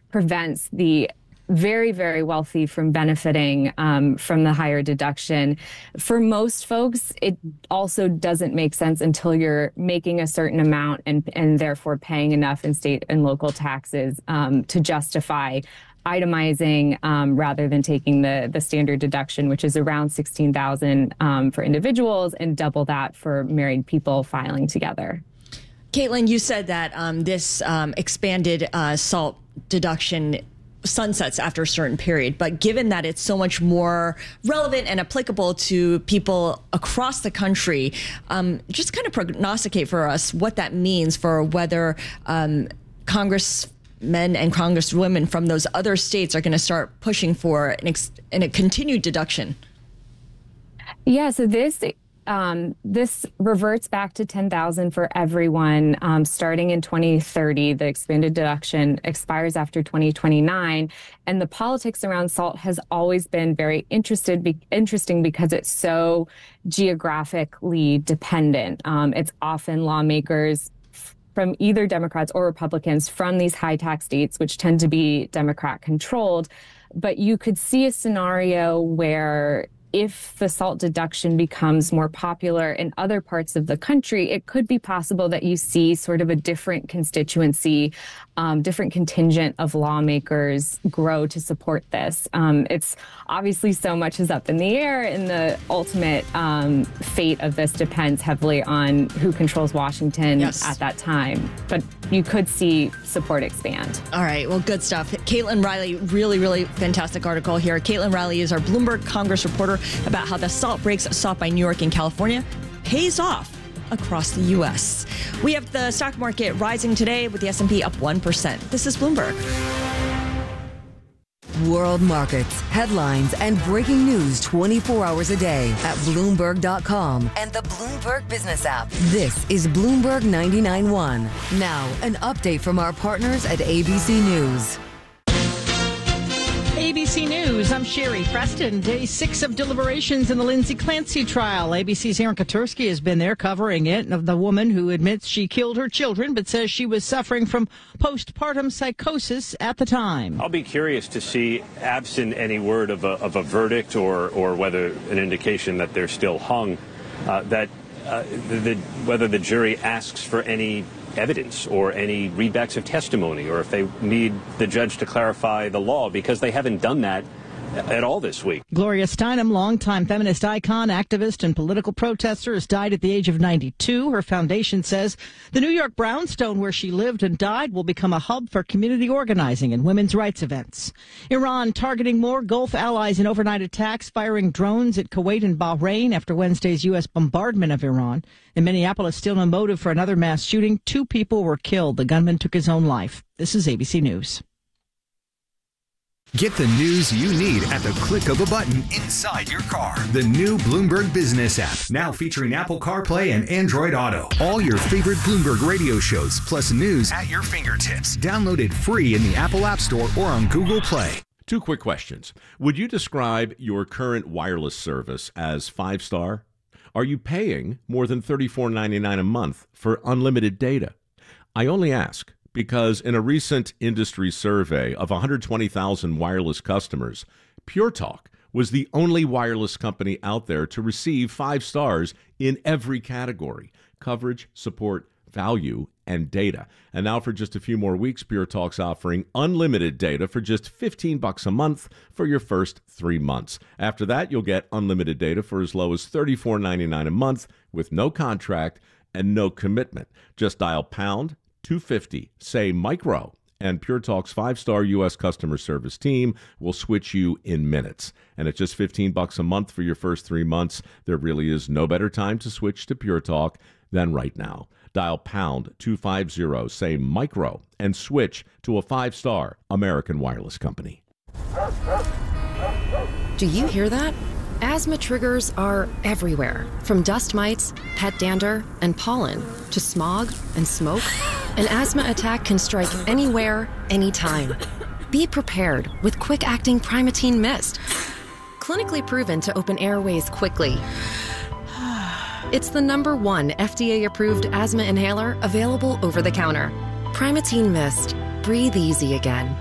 prevents the very, very wealthy from benefiting from the higher deduction. For most folks, it also doesn't make sense until you're making a certain amount and therefore paying enough in state and local taxes to justify itemizing rather than taking the standard deduction, which is around $16,000 for individuals and double that for married people filing together. Caitlin, you said that this expanded SALT deduction sunsets after a certain period, but given that it's so much more relevant and applicable to people across the country, just kind of prognosticate for us what that means for whether congressmen and congresswomen from those other states are going to start pushing for a continued deduction. Yeah, so this reverts back to $10,000 for everyone starting in 2030. The expanded deduction expires after 2029. And the politics around SALT has always been very interesting because it's so geographically dependent. It's often lawmakers from either Democrats or Republicans from these high tax states, which tend to be Democrat controlled. But you could see a scenario where if the SALT deduction becomes more popular in other parts of the country, it could be possible that you see sort of a different constituency, different contingent of lawmakers grow to support this. It's obviously so much is up in the air, and the ultimate fate of this depends heavily on who controls Washington at that time. But you could see support expand. All right. Well, good stuff. Caitlin Riley, really, really fantastic article here. Caitlin Riley is our Bloomberg Congress reporter about how the SALT breaks sought by New York and California pays off across the U.S. We have the stock market rising today with the S&P up 1%. This is Bloomberg. World markets, headlines, and breaking news 24 hours a day at Bloomberg.com and the Bloomberg Business app. This is Bloomberg 99.1. Now, an update from our partners at ABC News. ABC News, I'm Sherry Preston. Day 6 of deliberations in the Lindsay Clancy trial. ABC's Aaron Katursky has been there covering it, of the woman who admits she killed her children but says she was suffering from postpartum psychosis at the time. I'll be curious to see, absent any word of a verdict or whether an indication that they're still hung, whether the jury asks for any evidence or any readbacks of testimony, or if they need the judge to clarify the law, because they haven't done that at all this week. Gloria Steinem, longtime feminist icon, activist, and political protester, has died at the age of 92. Her foundation says the New York brownstone where she lived and died will become a hub for community organizing and women's rights events. Iran targeting more Gulf allies in overnight attacks, firing drones at Kuwait and Bahrain after Wednesday's U.S. bombardment of Iran. In Minneapolis, still no motive for another mass shooting. 2 people were killed. The gunman took his own life. This is ABC News. Get the news you need at the click of a button inside your car. The new Bloomberg Business app, now featuring Apple CarPlay and Android Auto. All your favorite Bloomberg radio shows, plus news at your fingertips. Download it free in the Apple App Store or on Google Play. 2 quick questions. Would you describe your current wireless service as 5-star? Are you paying more than $34.99 a month for unlimited data? I only ask because in a recent industry survey of 120,000 wireless customers, Pure Talk was the only wireless company out there to receive 5 stars in every category: coverage, support, value, and data. And now for just a few more weeks, Pure Talk's offering unlimited data for just $15 a month for your first 3 months. After that, you'll get unlimited data for as low as $34.99 a month with no contract and no commitment. Just dial pound 250, say micro, and Pure Talk's 5-star U.S. customer service team will switch you in minutes. And at just $15 a month for your first 3 months, there really is no better time to switch to Pure Talk than right now. Dial pound 250, say micro, and switch to a 5-star American wireless company. Do you hear that? Asthma triggers are everywhere, from dust mites, pet dander, and pollen, to smog and smoke. An asthma attack can strike anywhere, anytime. Be prepared with quick-acting Primatene Mist. Clinically proven to open airways quickly. It's the #1 FDA-approved asthma inhaler available over the counter. Primatene Mist. Breathe easy again.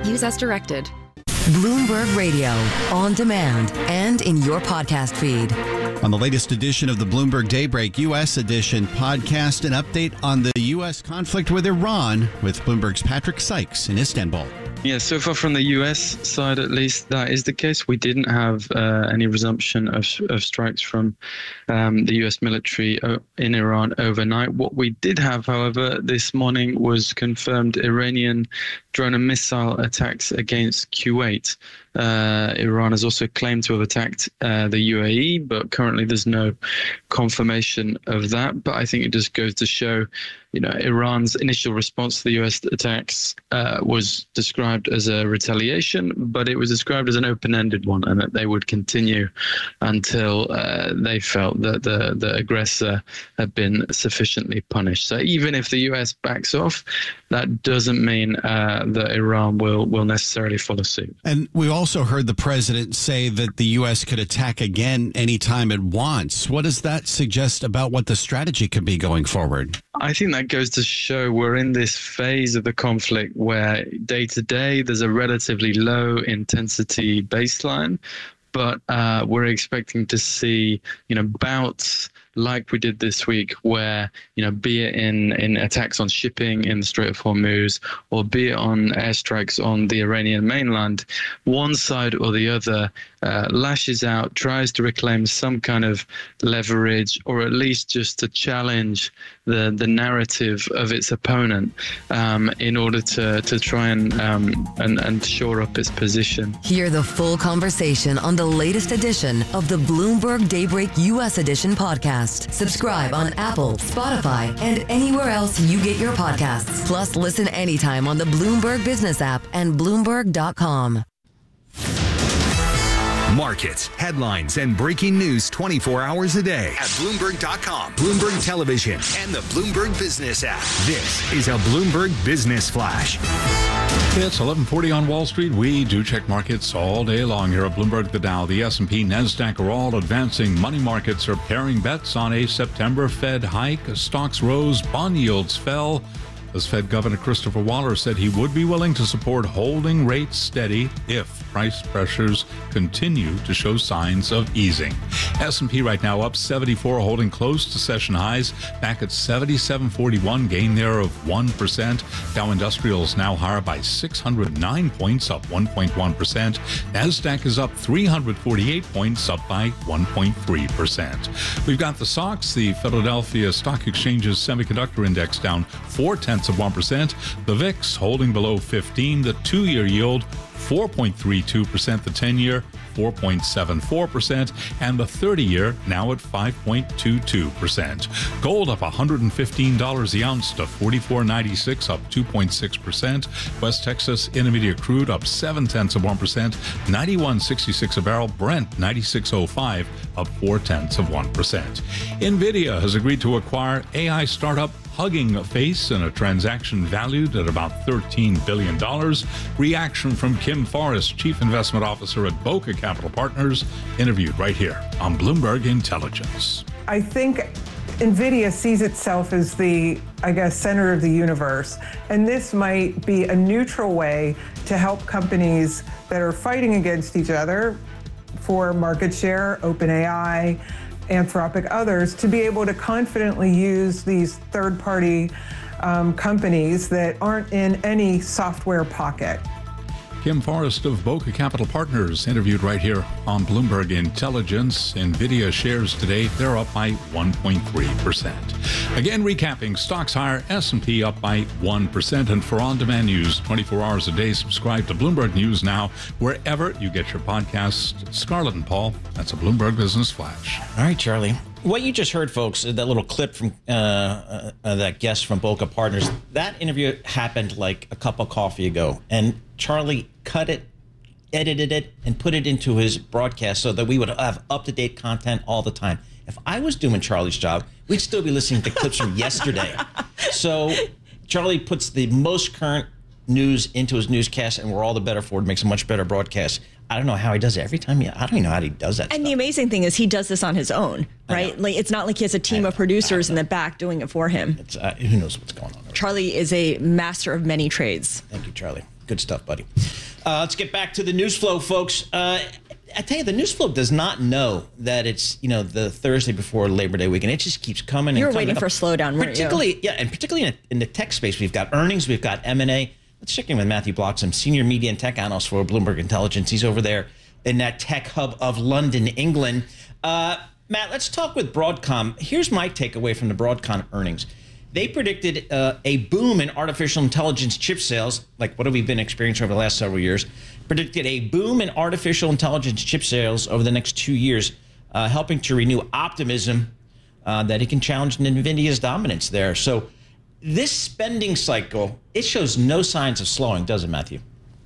Use as directed. Bloomberg Radio, on demand and in your podcast feed. On the latest edition of the Bloomberg Daybreak U.S. edition podcast, an update on the U.S. conflict with Iran with Bloomberg's Patrick Sykes in Istanbul. Yeah, so far from the U.S. side, at least, that is the case. We didn't have any resumption of strikes from the U.S. military in Iran overnight. What we did have, however, this morning was confirmed Iranian drone and missile attacks against Kuwait. Iran has also claimed to have attacked the UAE, but currently there's no confirmation of that. But I think it just goes to show, Iran's initial response to the U.S. attacks was described as a retaliation, but it was described as an open-ended one, and that they would continue until they felt that the aggressor had been sufficiently punished. So even if the U.S. backs off, that doesn't mean that Iran will necessarily follow suit. And we also heard the president say that the U.S. could attack again anytime it wants. What does that suggest about what the strategy could be going forward? I think that goes to show we're in this phase of the conflict where day to day there's a relatively low intensity baseline, but we're expecting to see, bouts like we did this week where, be it in attacks on shipping in the Strait of Hormuz, or be it on airstrikes on the Iranian mainland, one side or the other lashes out, tries to reclaim some kind of leverage, or at least just to challenge the narrative of its opponent in order to try and shore up its position. Hear the full conversation on the latest edition of the Bloomberg Daybreak U.S. edition podcast. Subscribe on Apple, Spotify, and anywhere else you get your podcasts. Plus, listen anytime on the Bloomberg Business app and Bloomberg.com. Markets, headlines, and breaking news 24 hours a day at Bloomberg.com, Bloomberg Television, and the Bloomberg Business app. This is a Bloomberg Business Flash. It's 11:40 on Wall Street. We do check markets all day long here at Bloomberg. The Dow, the S&P, NASDAQ are all advancing. Money markets are paring bets on a September Fed hike. Stocks rose, bond yields fell. As Fed Governor Christopher Waller said he would be willing to support holding rates steady if price pressures continue to show signs of easing. S&P right now up 74, holding close to session highs, back at 77.41, gain there of 1%. Dow Industrials now higher by 609 points, up 1.1%. NASDAQ is up 348 points, up by 1.3%. We've got the SOX, the Philadelphia Stock Exchange's Semiconductor Index, down 0.4%. The VIX holding below 15. The 2-year yield 4.32%. The 10-year 4.74%, and the 30-year now at 5.22%. Gold up $115 the ounce to $44.96, up 2.6%. West Texas Intermediate crude up 0.7%, $91.66 a barrel. Brent 96.05, up 0.4%. NVIDIA has agreed to acquire AI startup Hugging Face in a transaction valued at about $13 billion. Reaction from Kim Forrest, Chief Investment Officer at Boca Capital Partners, interviewed right here on Bloomberg Intelligence. I think NVIDIA sees itself as the, center of the universe. And this might be a neutral way to help companies that are fighting against each other for market share, OpenAI, Anthropic, others, to be able to confidently use these third-party companies that aren't in any software pocket. Kim Forrest of Boca Capital Partners, interviewed right here on Bloomberg Intelligence. NVIDIA shares today, they're up by 1.3%. Again, recapping, stocks higher, S&P up by 1%. And for on-demand news 24 hours a day, subscribe to Bloomberg News Now, wherever you get your podcast. Scarlett and Paul, that's a Bloomberg Business Flash. All right, Charlie. What you just heard, folks, that little clip from that guest from Boca Partners, that interview happened like a cup of coffee ago. And Charlie cut it, edited it, and put it into his broadcast so that we would have up-to-date content all the time. If I was doing Charlie's job, we'd still be listening to clips from yesterday. So Charlie puts the most current news into his newscast, and we're all the better for it. Makes a much better broadcast. I don't know how he does it every time. I don't even know how he does that. And stuff. The amazing thing is he does this on his own, right? Like it's not like he has a team of producers in the back doing it for him. Who knows what's going on? Charlie is a master of many trades. Thank you, Charlie. Good stuff, buddy. Let's get back to the news flow, folks. I tell you, the news flow does not know that it's, the Thursday before Labor Day weekend. It just keeps coming. You were waiting for a slowdown, weren't you? Yeah, and particularly in the tech space, we've got earnings, we've got M&A. Let's check in with Matthew Bloxham, Senior Media and Tech Analyst for Bloomberg Intelligence. He's over there in that tech hub of London, England. Matt, let's talk with Broadcom. Here's my takeaway from the Broadcom earnings. They predicted a boom in artificial intelligence chip sales, like what have we been experiencing over the last several years, predicted a boom in artificial intelligence chip sales over the next 2 years, helping to renew optimism that it can challenge NVIDIA's dominance there. So this spending cycle, it shows no signs of slowing, does it, Matthew?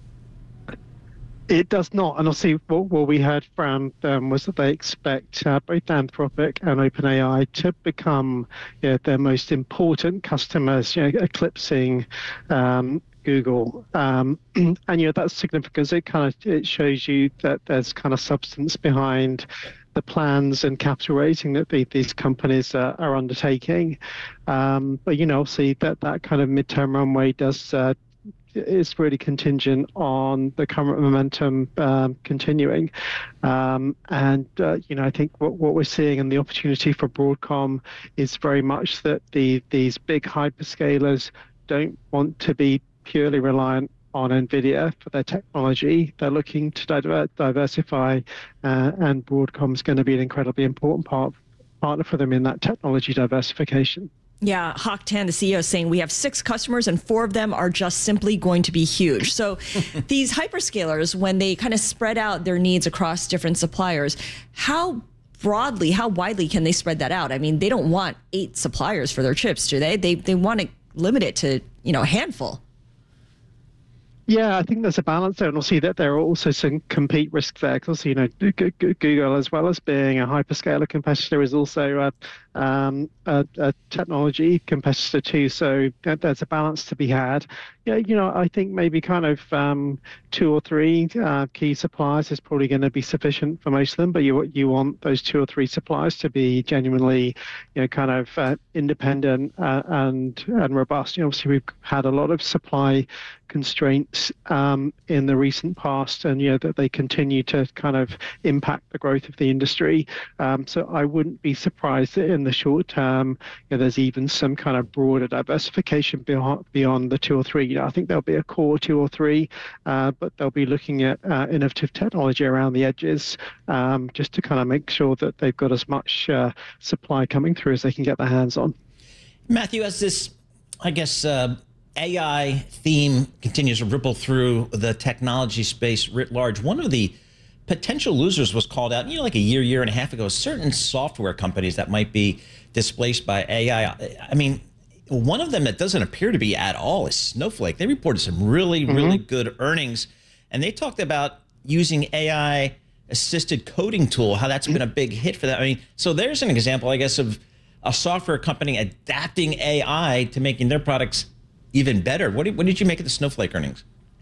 It does not. And obviously what we heard from them was that they expect both Anthropic and OpenAI to become their most important customers, eclipsing Google. And that's significant. It shows you that there's kind of substance behind the plans and capital raising that these companies are undertaking. But obviously that kind of midterm runway is really contingent on the current momentum continuing. I think what we're seeing and the opportunity for Broadcom is very much that these big hyperscalers don't want to be purely reliant on NVIDIA for their technology. They're looking to diversify, and Broadcom's going to be an incredibly important partner for them in that technology diversification. Yeah, Hock Tan, the CEO, is saying we have 6 customers and 4 of them are just simply going to be huge. So these hyperscalers, when they kind of spread out their needs across different suppliers, how widely can they spread that out? I mean, they don't want 8 suppliers for their chips, do they? They want to limit it to, a handful. Yeah, I think there's a balance there, and we'll see that there are also some compete risks there. Because Google, as well as being a hyperscaler competitor, is also a technology competitor too. So there's a balance to be had. Yeah, I think maybe kind of 2 or 3 key suppliers is probably going to be sufficient for most of them. But you want those 2 or 3 suppliers to be genuinely, kind of independent and robust. Obviously, we've had a lot of supply constraints in the recent past, and that they continue to kind of impact the growth of the industry. So I wouldn't be surprised that in the short term, there's even some kind of broader diversification beyond the 2 or 3. I think there'll be a core 2 or 3, but they'll be looking at innovative technology around the edges, just to kind of make sure that they've got as much supply coming through as they can get their hands on. Matthew, as this, I guess, AI theme continues to ripple through the technology space writ large, one of the potential losers was called out, like a year and a half ago, certain software companies that might be displaced by AI. I mean, one of them that doesn't appear to be at all is Snowflake. They reported some really good earnings, and they talked about using AI-assisted coding tool, how that's been a big hit for that. I mean, so there's an example, I guess, of a software company adapting AI to making their products even better. What did you make of the Snowflake earnings?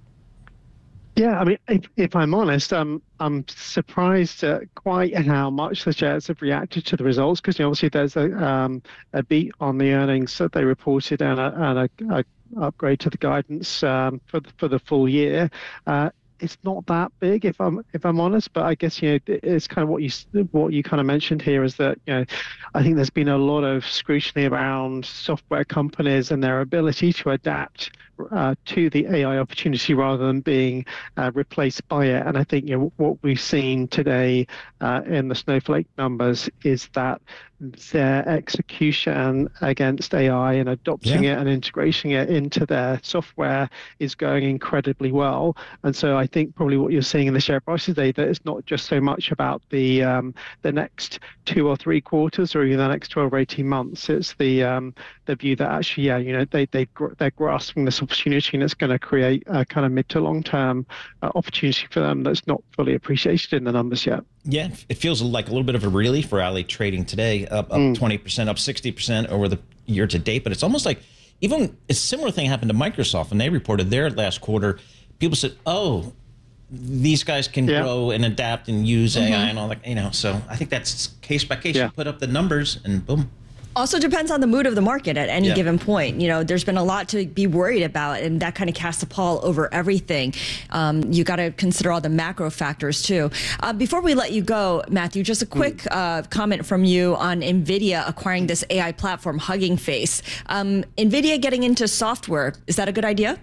Yeah, I mean, if I'm honest, I'm surprised at quite how much the shares have reacted to the results, because obviously there's a beat on the earnings that they reported and a upgrade to the guidance for the full year. It's not that big, if I'm honest, but I guess it's kind of what you kind of mentioned here is that I think there's been a lot of scrutiny around software companies and their ability to adapt to the AI opportunity rather than being replaced by it. And I think what we've seen today in the Snowflake numbers is that their execution against AI and adopting it and integrating it into their software is going incredibly well. And so I think probably what you're seeing in the share price today, that it's not just so much about the next 2 or 3 quarters or even the next 12 or 18 months. It's the view that actually, they're grasping this opportunity, and it's going to create a kind of mid to long term opportunity for them that's not fully appreciated in the numbers yet. Yeah, it feels like a little bit of a relief for Ali trading today, up 20%, up 60% over the year to date. But it's almost like even a similar thing happened to Microsoft when they reported their last quarter. People said, "Oh, these guys can grow and adapt and use AI and all that." So I think that's case by case. You put up the numbers and boom. Also depends on the mood of the market at any given point. You know, there's been a lot to be worried about, and that kind of casts a pall over everything. You got to consider all the macro factors too. Before we let you go, Matthew, just a quick comment from you on NVIDIA acquiring this AI platform, Hugging Face. NVIDIA getting into software, is that a good idea?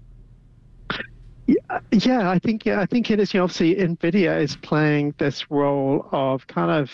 Yeah, I think it is. You know, obviously, NVIDIA is playing this role of kind of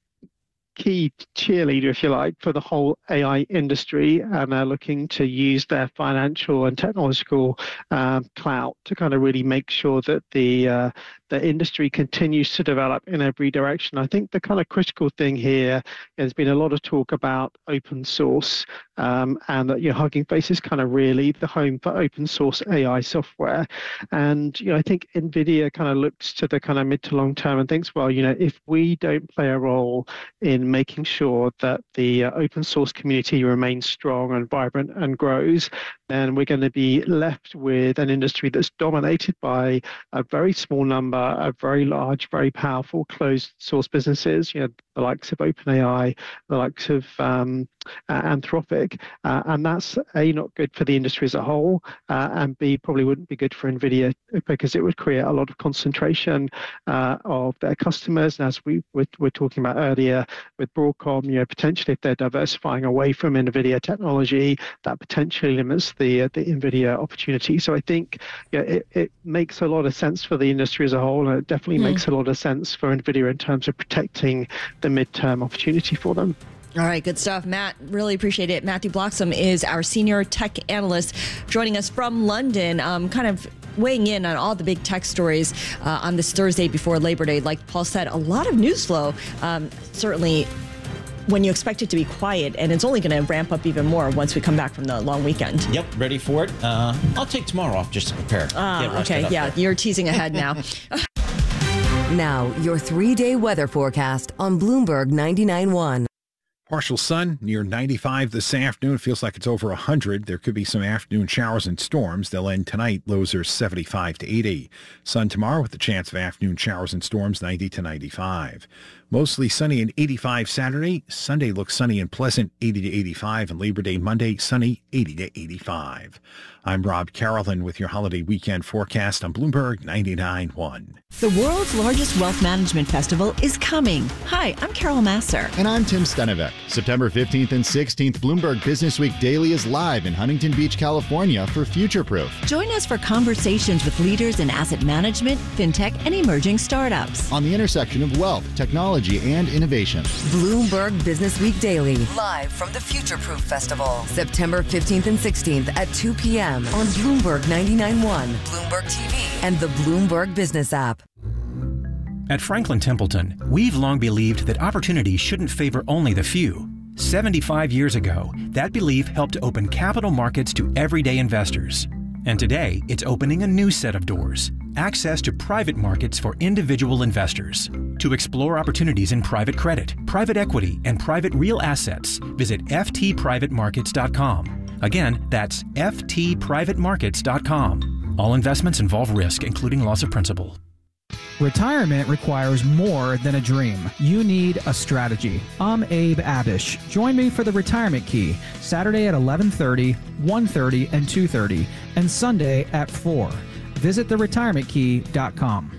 key cheerleader, if you like, for the whole AI industry, and they're looking to use their financial and technological clout to kind of really make sure that the industry continues to develop in every direction. I think the kind of critical thing here, there's been a lot of talk about open source, and that Hugging Face is kind of really the home for open source AI software. And I think NVIDIA kind of looks to the kind of mid to long term and thinks, well, if we don't play a role in making sure that the open source community remains strong and vibrant and grows, then we're going to be left with an industry that's dominated by a very small number of very large, very powerful closed source businesses, the likes of OpenAI, the likes of Anthropic, and that's A, not good for the industry as a whole, and B, probably wouldn't be good for NVIDIA because it would create a lot of concentration of their customers. And as we were talking about earlier with Broadcom, potentially if they're diversifying away from NVIDIA technology, that potentially limits the NVIDIA opportunity. So I think it makes a lot of sense for the industry as a whole, and it definitely makes a lot of sense for NVIDIA in terms of protecting the midterm opportunity for them. All right, good stuff, Matt. Really appreciate it. Matthew Bloxham is our senior tech analyst joining us from London, kind of weighing in on all the big tech stories on this Thursday before Labor Day. Like Paul said, a lot of news flow, certainly when you expect it to be quiet, and it's only going to ramp up even more once we come back from the long weekend. Yep, ready for it. I'll take tomorrow off just to prepare. Okay, yeah, you're teasing ahead now. Now, your 3-day weather forecast on Bloomberg 99.1. Partial sun near 95 this afternoon. Feels like it's over 100. There could be some afternoon showers and storms. They'll end tonight. Lows are 75 to 80. Sun tomorrow with the chance of afternoon showers and storms, 90 to 95. Mostly sunny and 85 Saturday. Sunday looks sunny and pleasant, 80 to 85. And Labor Day Monday, sunny, 80 to 85. I'm Rob Carolyn with your holiday weekend forecast on Bloomberg 99.1. The world's largest wealth management festival is coming. Hi, I'm Carol Masser. And I'm Tim Stenevec. September 15th and 16th, Bloomberg Business Week Daily is live in Huntington Beach, California for Future Proof. Join us for conversations with leaders in asset management, fintech, and emerging startups. On the intersection of wealth, technology, and innovation. Bloomberg Business Week Daily, live from the Future Proof Festival, September 15th and 16th at 2 p.m. on Bloomberg 99.1, Bloomberg TV, and the Bloomberg Business app. At Franklin Templeton, we've long believed that opportunity shouldn't favor only the few. 75 years ago, that belief helped to open capital markets to everyday investors. And today, it's opening a new set of doors. Access to private markets for individual investors. To explore opportunities in private credit, private equity, and private real assets, visit ftprivatemarkets.com. Again, that's ftprivatemarkets.com. All investments involve risk, including loss of principal. Retirement requires more than a dream. You need a strategy. I'm Abe Abish. Join me for the Retirement Key, Saturday at 11:30, 1:30, and 2:30, and Sunday at 4. Visit theretirementkey.com.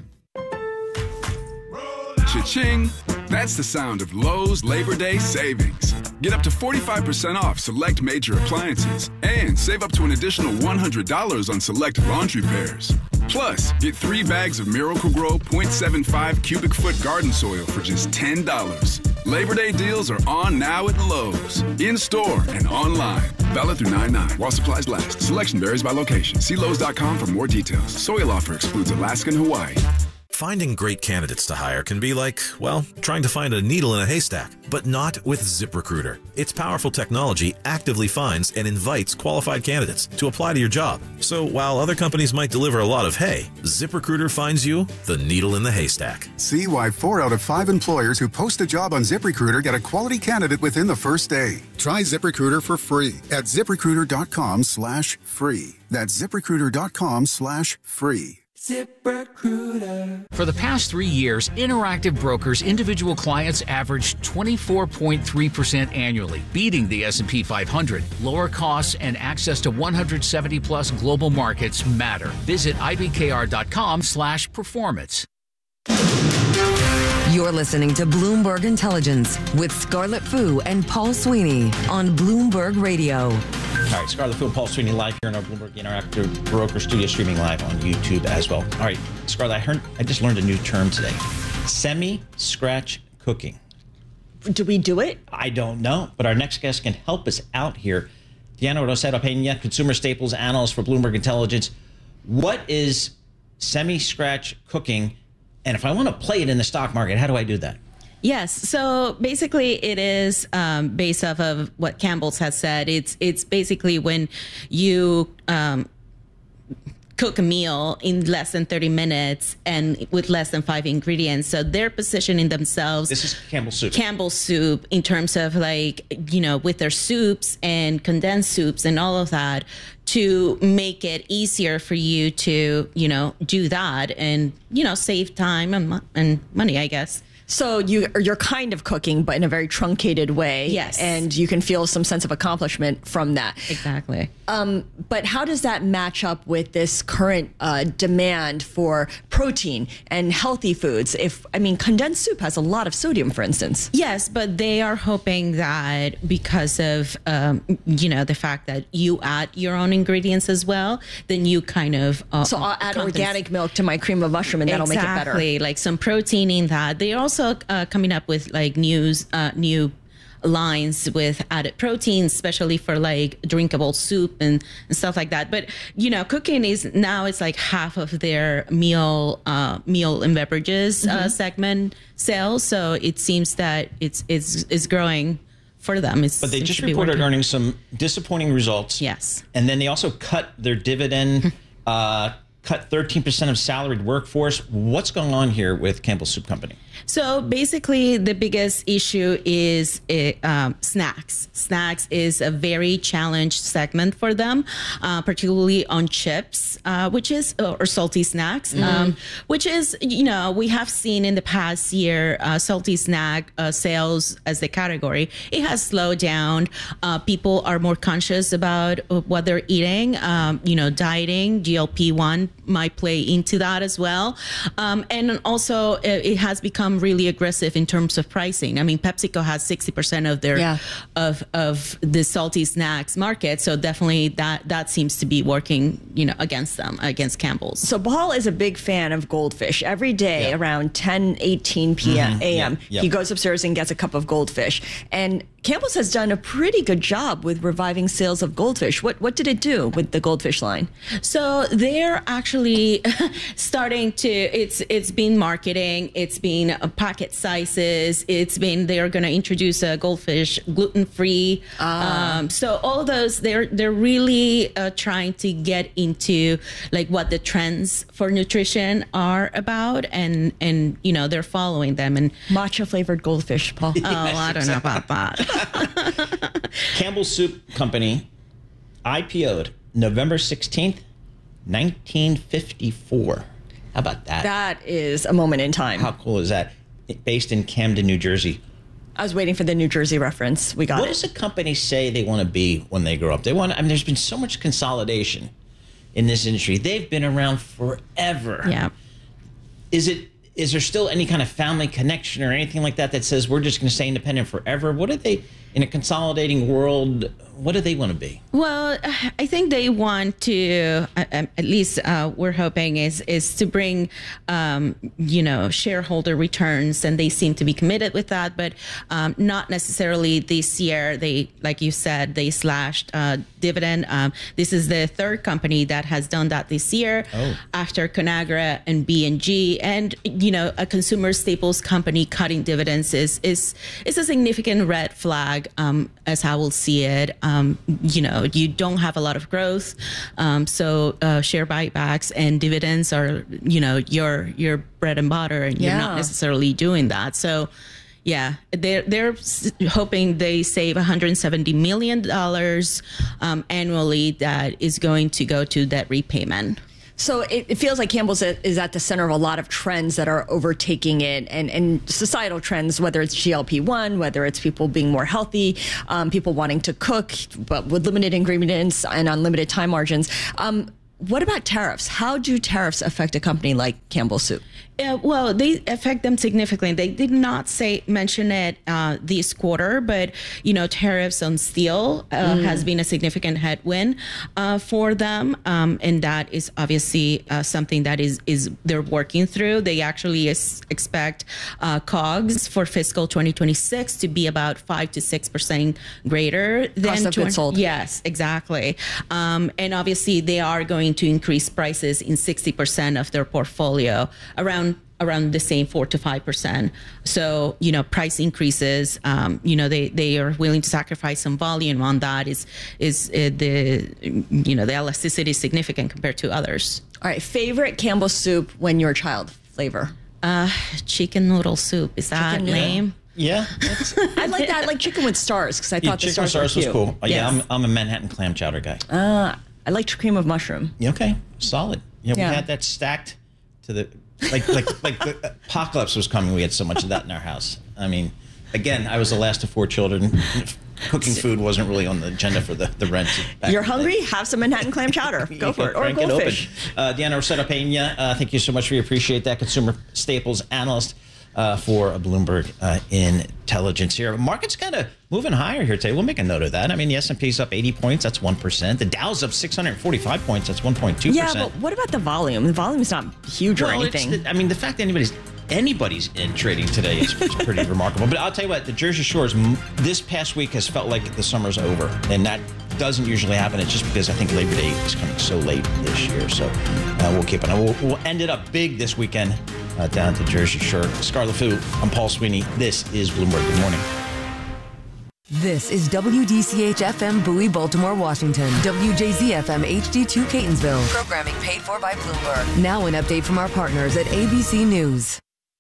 Cha-ching! That's the sound of Lowe's Labor Day savings. Get up to 45% off select major appliances and save up to an additional $100 on select laundry pairs. Plus, get 3 bags of Miracle-Gro 0.75 cubic foot garden soil for just $10. Labor Day deals are on now at Lowe's, in-store and online. Valid through 9/9 while supplies last. Selection varies by location. See Lowe's.com for more details. Soil offer excludes Alaska and Hawaii. Finding great candidates to hire can be like, well, trying to find a needle in a haystack, but not with ZipRecruiter. Its powerful technology actively finds and invites qualified candidates to apply to your job. So while other companies might deliver a lot of hay, ZipRecruiter finds you the needle in the haystack. See why 4 out of 5 employers who post a job on ZipRecruiter get a quality candidate within the first day. Try ZipRecruiter for free at ZipRecruiter.com/free. That's ZipRecruiter.com/free. ZipRecruiter. For the past 3 years, Interactive Brokers individual clients averaged 24.3% annually, beating the S&P 500. Lower costs and access to 170-plus global markets matter. Visit ibkr.com/performance. You're listening to Bloomberg Intelligence with Scarlett Fu and Paul Sweeney on Bloomberg Radio. All right, Scarlett Fu and Paul Sweeney live here in our Bloomberg Interactive Broker Studio, streaming live on YouTube as well. All right, Scarlett, I just learned a new term today. Semi-scratch cooking. Do we do it? I don't know, but our next guest can help us out here. Diana Rosero Peña, consumer staples analyst for Bloomberg Intelligence. What is semi-scratch cooking? And if I want to play it in the stock market, how do I do that? Yes. So basically it is based off of what Campbell's has said. It's basically when you cook a meal in less than 30 minutes and with less than 5 ingredients. So they're positioning themselves. This is Campbell's soup. Campbell's soup in terms of with their soups and condensed soups and all of that to make it easier for you to, do that and, save time and money, I guess. So you're kind of cooking, but in a very truncated way. Yes. And you can feel some sense of accomplishment from that. Exactly. But how does that match up with this current demand for protein and healthy foods? Condensed soup has a lot of sodium, for instance. Yes, but they are hoping that because of, the fact that you add your own ingredients as well, then you kind of... so I'll add organic milk to my cream of mushroom and that'll make it better. Exactly, like some protein in that. They're also coming up with new lines with added proteins, especially for drinkable soup and stuff like that. But cooking it's like half of their meal and beverages segment sales. So it seems that it's growing for them. But they just reported earning some disappointing results. Yes, and then they also cut their dividend. Cut 13% of salaried workforce. What's going on here with Campbell's Soup Company? So basically, the biggest issue is snacks. Snacks is a very challenged segment for them, particularly on chips, or salty snacks, which is, we have seen in the past year, salty snack sales as the category. It has slowed down. People are more conscious about what they're eating. Dieting, GLP-1 might play into that as well. And also, it has become really aggressive in terms of pricing. PepsiCo has 60% of their of the salty snacks market, so definitely that seems to be working, against them, against Campbell's. So Paul is a big fan of Goldfish. Every day around 10-18 p.m. a.m. He goes upstairs and gets a cup of Goldfish. And Campbell's has done a pretty good job with reviving sales of Goldfish. What did it do with the Goldfish line? So they're actually starting to, it's been marketing, it's been packet sizes, they're going to introduce a Goldfish gluten-free. So all those, they're really trying to get into what the trends for nutrition are about, and they're following them. And matcha flavored Goldfish, Paul. Oh, I don't know about that. Campbell's Soup Company IPO'd November 16th, 1954. How about that? That is a moment in time. How cool is that? Based in Camden, New Jersey. I was waiting for the New Jersey reference. We got What does a company say they want to be when they grow up? There's been so much consolidation in this industry. They've been around forever. Yeah. Is there still any kind of family connection or anything like that says we're just going to stay independent forever? What are they, in a consolidating world, what do they want to be? Well, I think they want to, at least we're hoping, is to bring, shareholder returns, and they seem to be committed with that, but not necessarily this year. They, like you said, they slashed dividend. This is the third company that has done that this year, after Conagra and B&G, and a consumer staples company cutting dividends is a significant red flag, as I will see it. You don't have a lot of growth, so share buybacks and dividends are, your bread and butter, and you're not necessarily doing that. So, yeah, they're hoping they save $170 million annually that is going to go to debt repayment. So it feels like Campbell's is at the center of a lot of trends that are overtaking it, and societal trends, whether it's GLP-1, whether it's people being more healthy, people wanting to cook, but with limited ingredients and unlimited time margins. What about tariffs? How do tariffs affect a company like Campbell's Soup? Well, they affect them significantly. They did not mention it this quarter, but tariffs on steel has been a significant headwind for them, and that is obviously something that is they're working through. They actually expect COGS for fiscal 2026 to be about 5 to 6% greater than cost of goods sold. Yes, exactly, and obviously they are going to increase prices in 60% of their portfolio, around the same 4 to 5%. So, price increases, they are willing to sacrifice some volume on that. The elasticity is significant compared to others. All right. Favorite Campbell's Soup when you're a child flavor? Chicken noodle soup. Is that lame? Yeah. I like that. I like chicken with stars because I thought the chicken stars were cute. was cool. Yes. Yeah, I'm a Manhattan clam chowder guy. I like cream of mushroom. Okay. Solid. Yeah, we had that stacked to the... Like the apocalypse was coming. We had so much of that in our house. I mean, again, I was the last of 4 children. Cooking food wasn't really on the agenda for the rent. You're hungry? Have some Manhattan clam chowder. Go for it. Or goldfish. Diana Rosetta Pena, thank you so much for your appreciate that. Consumer staples analyst for Bloomberg Intelligence here. Market's kind of moving higher here today. We'll make a note of that. I mean, the S&P's up 80 points. That's 1%. The Dow's up 645 points. That's 1.2%. Yeah, but what about the volume? The volume's not huge or anything. The fact that anybody's in trading today is pretty remarkable. But I'll tell you what, the Jersey Shores this past week has felt like the summer's over, and that doesn't usually happen. It's just because I think Labor Day is coming so late this year. So we'll keep it on. We'll end it up big this weekend down to Jersey Shore. Scarlet Fu, I'm Paul Sweeney. This is Bloomberg. Good morning. This is WDCH-FM Bowie, Baltimore, Washington. WJZ-FM HD2 Catonsville. Programming paid for by Bloomberg. Now an update from our partners at ABC News.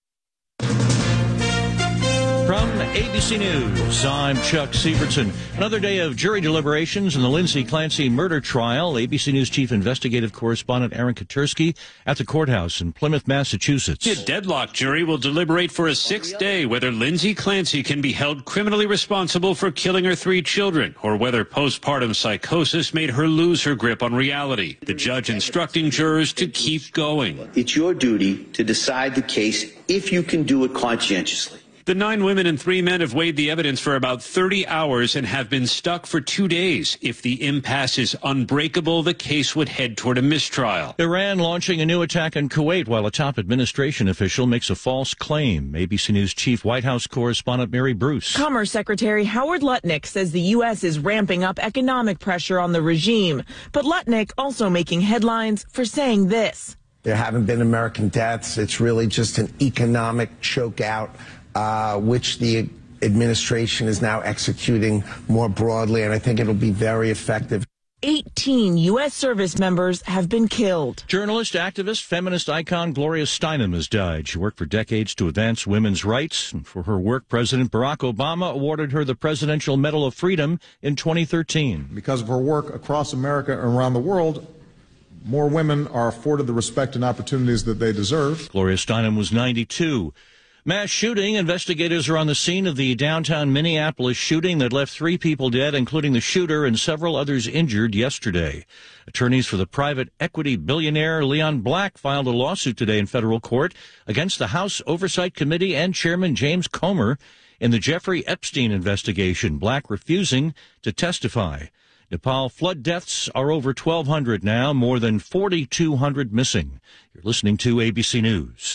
From ABC News, I'm Chuck Sievertson. Another day of jury deliberations in the Lindsay Clancy murder trial. ABC News Chief Investigative Correspondent Aaron Katersky at the courthouse in Plymouth, Massachusetts. A deadlock jury will deliberate for a 6th day whether Lindsay Clancy can be held criminally responsible for killing her 3 children, or whether postpartum psychosis made her lose her grip on reality. The judge instructing jurors to keep going. It's your duty to decide the case if you can do it conscientiously. The 9 women and 3 men have weighed the evidence for about 30 hours and have been stuck for 2 days. If the impasse is unbreakable, the case would head toward a mistrial. Iran launching a new attack in Kuwait while a top administration official makes a false claim. ABC News Chief White House Correspondent Mary Bruce. Commerce Secretary Howard Lutnick says the U.S. is ramping up economic pressure on the regime. But Lutnick also making headlines for saying this. There haven't been American deaths. It's really just an economic chokeout, which the administration is now executing more broadly, and I think it'll be very effective. 18 U.S. service members have been killed. Journalist, activist, feminist icon Gloria Steinem has died. She worked for decades to advance women's rights. And for her work, President Barack Obama awarded her the Presidential Medal of Freedom in 2013. Because of her work across America and around the world, more women are afforded the respect and opportunities that they deserve. Gloria Steinem was 92. Mass shooting. Investigators are on the scene of the downtown Minneapolis shooting that left 3 people dead, including the shooter, and several others injured yesterday. Attorneys for the private equity billionaire Leon Black filed a lawsuit today in federal court against the House Oversight Committee and Chairman James Comer in the Jeffrey Epstein investigation, Black refusing to testify. Nepal flood deaths are over 1,200 now, more than 4,200 missing. You're listening to ABC News.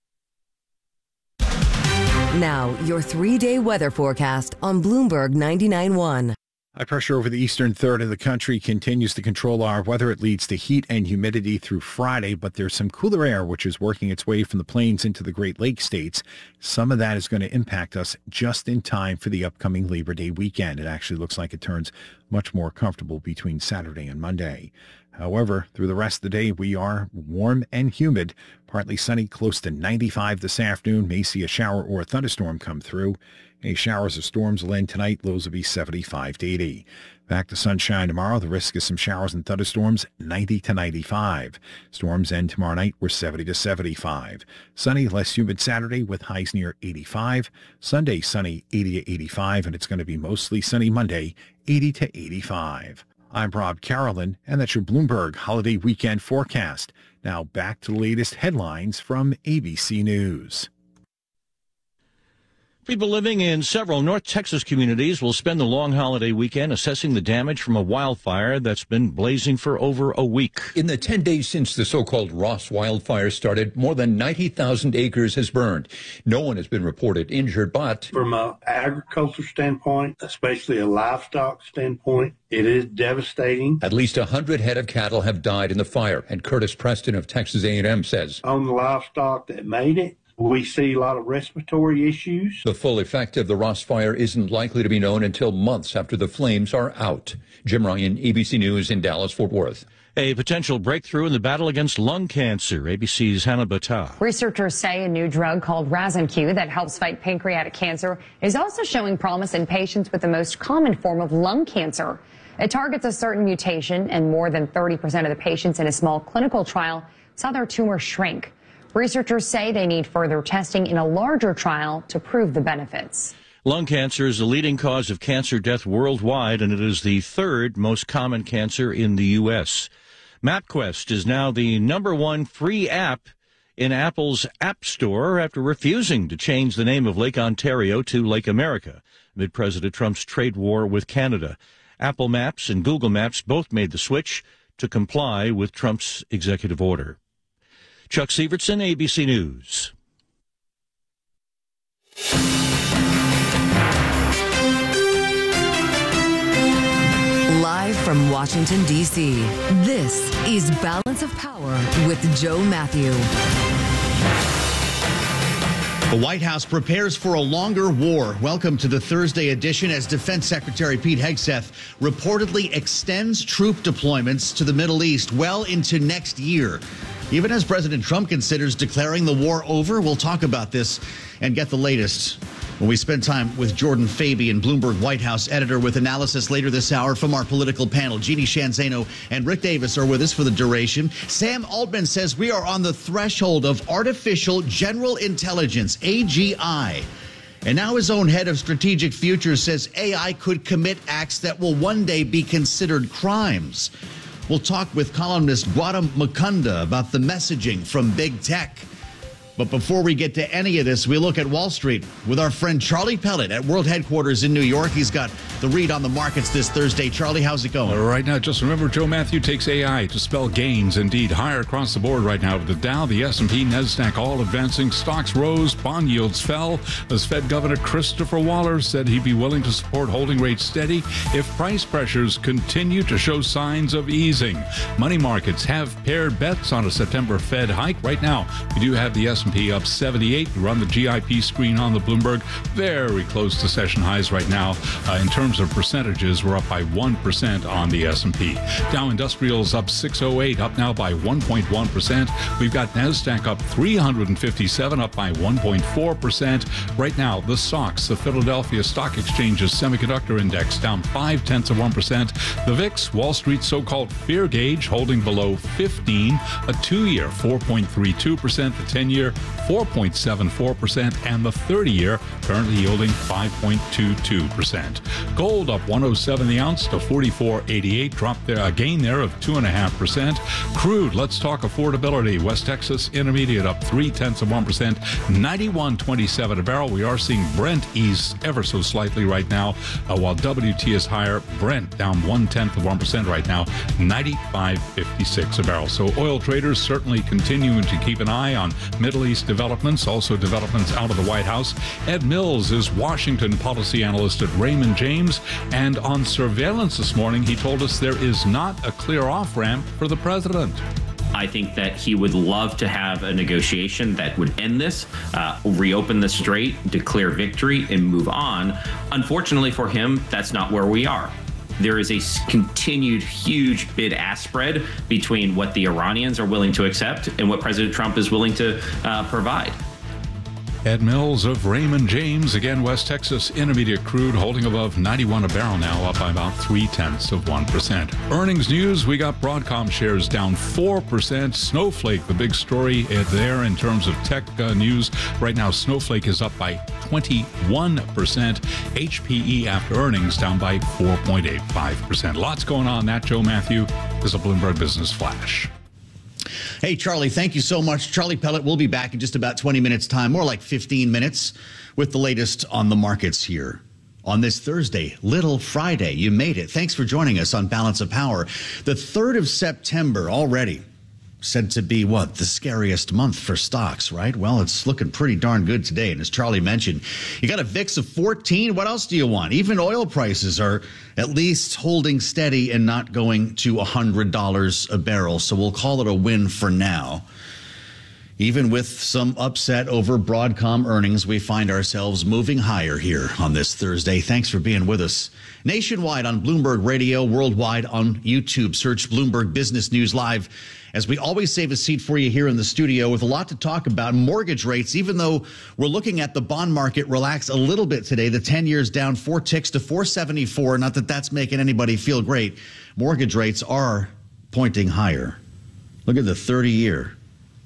Now, your 3-day weather forecast on Bloomberg 99.1. High pressure over the eastern third of the country continues to control our weather. It leads to heat and humidity through Friday, but there's some cooler air which is working its way from the plains into the Great Lakes states. Some of that is going to impact us just in time for the upcoming Labor Day weekend. It actually looks like it turns much more comfortable between Saturday and Monday. However, through the rest of the day, we are warm and humid. Partly sunny, close to 95 this afternoon. May see a shower or a thunderstorm come through. Any showers or storms will end tonight. Lows will be 75 to 80. Back to sunshine tomorrow. The risk is some showers and thunderstorms, 90 to 95. Storms end tomorrow night. We're 70 to 75. Sunny, less humid Saturday with highs near 85. Sunday, sunny, 80 to 85. And it's going to be mostly sunny Monday, 80 to 85. I'm Rob Carolyn, and that's your Bloomberg Holiday Weekend forecast. Now back to the latest headlines from ABC News. People living in several North Texas communities will spend the long holiday weekend assessing the damage from a wildfire that's been blazing for over a week. In the 10 days since the so-called Ross wildfire started, more than 90,000 acres has burned. No one has been reported injured, but from an agriculture standpoint, especially a livestock standpoint, it is devastating. At least 100 head of cattle have died in the fire, and Curtis Preston of Texas A&M says, on the livestock that made it, we see a lot of respiratory issues. The full effect of the Ross fire isn't likely to be known until months after the flames are out. Jim Ryan, ABC News in Dallas-Fort Worth. A potential breakthrough in the battle against lung cancer. ABC's Hannah Battah. Researchers say a new drug called Razanq that helps fight pancreatic cancer is also showing promise in patients with the most common form of lung cancer. It targets a certain mutation, and more than 30% of the patients in a small clinical trial saw their tumor shrink. Researchers say they need further testing in a larger trial to prove the benefits. Lung cancer is the leading cause of cancer death worldwide, and it is the third most common cancer in the U.S. MapQuest is now the #1 free app in Apple's App Store after refusing to change the name of Lake Ontario to Lake America amid President Trump's trade war with Canada. Apple Maps and Google Maps both made the switch to comply with Trump's executive order. Chuck Sievertson, ABC News. Live from Washington, D.C., this is Balance of Power with Joe Matthew. The White House prepares for a longer war. Welcome to the Thursday edition as Defense Secretary Pete Hegseth reportedly extends troop deployments to the Middle East well into next year. Even as President Trump considers declaring the war over, we'll talk about this and get the latest when we spend time with Jordan Fabian, Bloomberg White House editor, with analysis later this hour from our political panel. Jeannie Shanzano and Rick Davis are with us for the duration. Sam Altman says we are on the threshold of artificial general intelligence, AGI. And now his own head of strategic futures says AI could commit acts that will one day be considered crimes. We'll talk with columnist Gautam Mukunda about the messaging from big tech. But before we get to any of this, we look at Wall Street with our friend Charlie Pellet at World Headquarters in New York. He's got the read on the markets this Thursday. Charlie, how's it going? Right now, just remember, Joe Matthew takes AI to spell gains, indeed, higher across the board right now. The Dow, the S&P, NASDAQ all advancing. Stocks rose, bond yields fell, as Fed Governor Christopher Waller said he'd be willing to support holding rates steady if price pressures continue to show signs of easing. Money markets have paired bets on a September Fed hike. Right now, we do have the S&P up 78. We run the GIP screen on the Bloomberg. Very close to session highs right now. In terms of percentages, we're up by 1% on the S&P. Dow Industrials up 608, up now by 1.1%. We've got NASDAQ up 357, up by 1.4%. Right now, the SOX, the Philadelphia Stock Exchange's semiconductor index, down 0.5%. The VIX, Wall Street's so-called fear gauge, holding below 15. A 2-year, 4.32%. The 10-year, 4.74%, and the 30-year currently yielding 5.22%. Gold up 107 the ounce to 44.88, dropped there, a gain there of 2.5%. Crude, let's talk affordability. West Texas Intermediate up 0.3%, 91.27 a barrel. We are seeing Brent ease ever so slightly right now, while WT is higher. Brent down 0.1% right now, 95.56 a barrel. So oil traders certainly continuing to keep an eye on Middle East developments, also developments out of the White House. Ed Mills is Washington policy analyst at Raymond James, and on surveillance this morning, he told us there is not a clear off-ramp for the president. I think that he would love to have a negotiation that would end this, reopen the strait, declare victory, and move on. Unfortunately for him, that's not where we are. there is a continued huge bid-ask spread between what the Iranians are willing to accept and what President Trump is willing to provide. Ed Mills of Raymond James. Again, West Texas Intermediate crude holding above 91 a barrel now, up by about 0.3%. Earnings news, we got Broadcom shares down 4%. Snowflake, the big story there in terms of tech news. Right now, Snowflake is up by 21%. HPE after earnings down by 4.85%. Lots going on. That, Joe Matthew, is a Bloomberg Business Flash. Hey, Charlie, thank you so much. Charlie Pellet will be back in just about 20 minutes' time, more like 15 minutes, with the latest on the markets here on this Thursday, Little Friday. You made it. Thanks for joining us on Balance of Power. The 3rd of September already said to be, what, the scariest month for stocks, right? Well, it's looking pretty darn good today. And as Charlie mentioned, you got a VIX of 14. What else do you want? Even oil prices are at least holding steady and not going to $100 a barrel. So we'll call it a win for now. Even with some upset over Broadcom earnings, we find ourselves moving higher here on this Thursday. Thanks for being with us. Nationwide on Bloomberg Radio, worldwide on YouTube. Search Bloomberg Business News Live. As we always save a seat for you here in the studio with a lot to talk about. Mortgage rates, even though we're looking at the bond market relax a little bit today, the 10 years down 4 ticks to 474. Not that that's making anybody feel great. Mortgage rates are pointing higher. Look at the 30-year.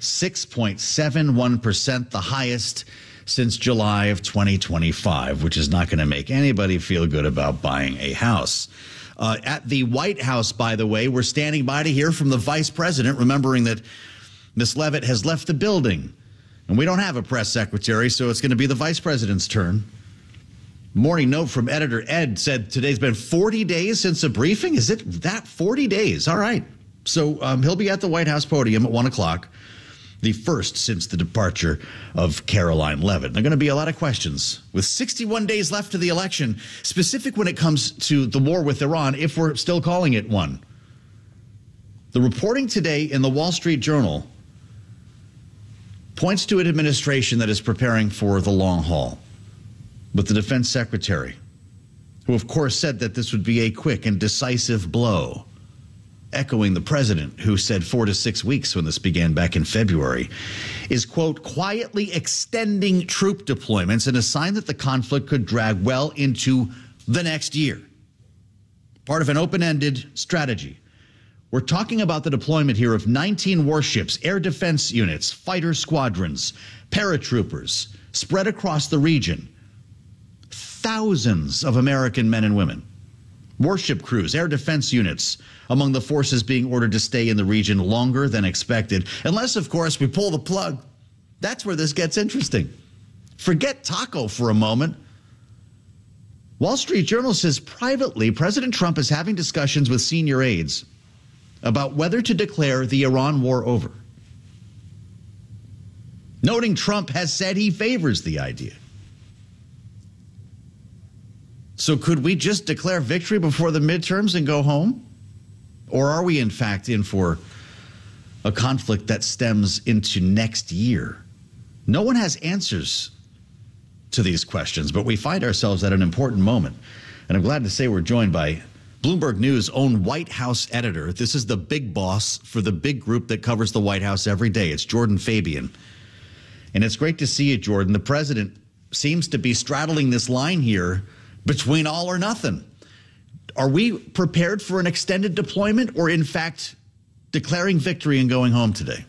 6.71%, the highest since July of 2025, which is not going to make anybody feel good about buying a house. At the White House, by the way, we're standing by to hear from the vice president, remembering that Ms. Leavitt has left the building. And we don't have a press secretary, so it's going to be the vice president's turn. Morning note from editor Ed said today's been 40 days since a briefing. Is it that 40 days? All right. So he'll be at the White House podium at 1 o'clock. The first since the departure of Caroline Leavitt. There are going to be a lot of questions with 61 days left to the election, specific when it comes to the war with Iran, if we're still calling it one. The reporting today in the Wall Street Journal points to an administration that is preparing for the long haul, with the defense secretary, who of course said that this would be a quick and decisive blow, echoing the president, who said 4 to 6 weeks when this began back in February, is, quote, quietly extending troop deployments and a sign that the conflict could drag well into the next year. Part of an open-ended strategy. We're talking about the deployment here of 19 warships, air defense units, fighter squadrons, paratroopers spread across the region. Thousands of American men and women. Warship crews, air defense units among the forces being ordered to stay in the region longer than expected. Unless, of course, we pull the plug. That's where this gets interesting. Forget Taco for a moment. Wall Street Journal says privately, President Trump is having discussions with senior aides about whether to declare the Iran war over, noting Trump has said he favors the idea. So could we just declare victory before the midterms and go home? Or are we, in fact, in for a conflict that stems into next year? No one has answers to these questions, but we find ourselves at an important moment. And I'm glad to say we're joined by Bloomberg News' own White House editor. This is the big boss for the big group that covers the White House every day. It's Jordan Fabian. And it's great to see you, Jordan. The president seems to be straddling this line here between all or nothing. Are we prepared for an extended deployment or, in fact, declaring victory and going home today?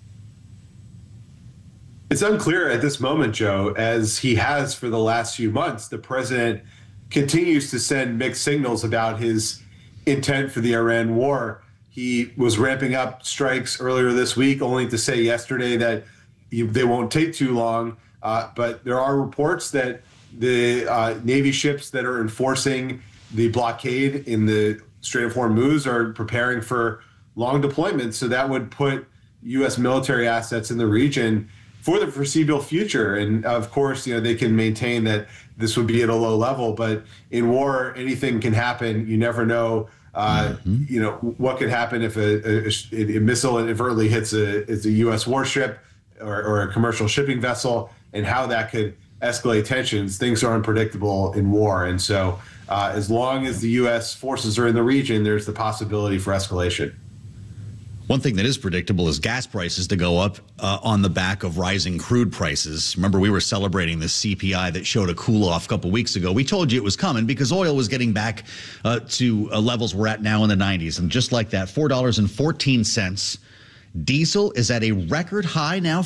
It's unclear at this moment, Joe, as he has for the last few months. The president continues to send mixed signals about his intent for the Iran war. He was ramping up strikes earlier this week, only to say yesterday that they won't take too long. But there are reports that the Navy ships that are enforcing the blockade in the Strait of Hormuz are preparing for long deployments. So that would put U.S. military assets in the region for the foreseeable future. And of course, they can maintain that this would be at a low level, but in war, anything can happen. You never know, what could happen if a missile inadvertently hits a U.S. warship or a commercial shipping vessel, and how that could escalate tensions. Things are unpredictable in war. And so as long as the U.S. forces are in the region, there's the possibility for escalation. One thing that is predictable is gas prices to go up on the back of rising crude prices. Remember, we were celebrating the CPI that showed a cool-off a couple weeks ago. We told you it was coming because oil was getting back to levels we're at now in the 90s. And just like that, $4.14. Diesel is at a record high now,